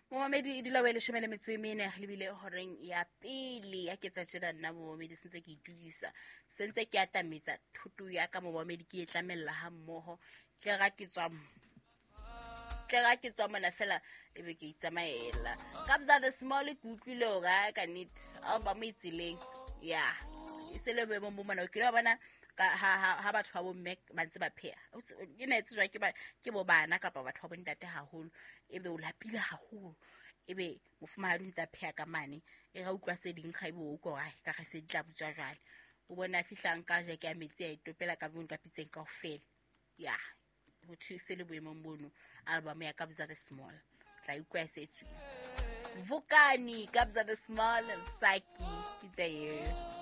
Momamedi di lawe le shome le metso e mene le bile horeng ya pele ya ketsa tsheda nna momamedi sentse ke itudisa sentse ke atametsa thuto ya ka momamedi ke etlamella ha mmoho tle ga ke tswa mona fela ebe ke itsamaela Kabza the Small ke utlwile ga ka nit album e tsileng ya isele be mo mona ke le bana ka ha batho ba bomme ba ntse ba phea ena etsi jwa ke bo bana kapa batho ba bontate haholo ebe o lapile haholo ebe mofumahadi ntse a phea ka mane e ga utlwa se ding ga ibe o go ka ga se ditla botsa jwale o bona fihlang ka je ke a metsi a itopela ka bone ka pitseng kaofela ya ho thuse le boemong bono album ya Kabza the Small tla utlwa se tswi Vukani Kabza the Small Saki kita ye